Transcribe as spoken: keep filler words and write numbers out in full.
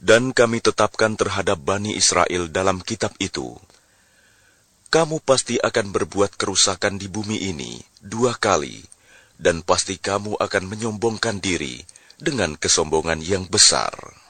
Dan kami tetapkan terhadap Bani Israel dalam kitab itu, kamu pasti akan berbuat kerusakan di bumi ini dua kali, dan pasti kamu akan menyombongkan diri dengan kesombongan yang besar.